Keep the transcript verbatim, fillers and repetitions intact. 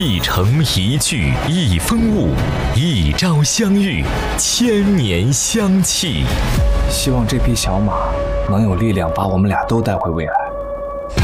一城一聚一风物，一朝相遇千年香气。 希望这匹小马能有力量把我们俩都带回未来。